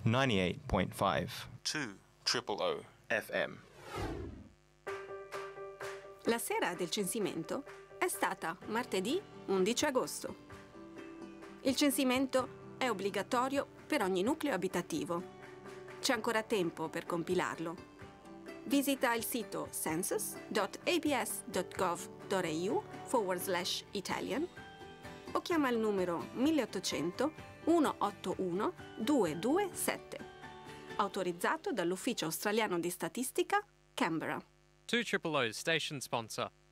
98.5 200 FM. La sera del censimento è stata martedì 11 agosto. Il censimento è obbligatorio per ogni nucleo abitativo. C'è ancora tempo per compilarlo. Visita il sito census.abs.gov.au/Italian o chiama il numero 1800 181 227, autorizzato dall'Ufficio Australiano di Statistica, Canberra. 200 station sponsor.